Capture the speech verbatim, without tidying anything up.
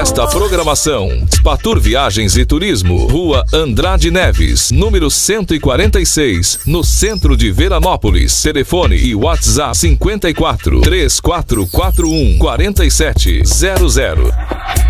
desta programação. Spatur Viagens e Turismo, Rua Andrade Neves, número cento e quarenta e seis, no centro de Veranópolis. Telefone e WhatsApp cinquenta e quatro, três quatro quatro um, quatro sete zero zero.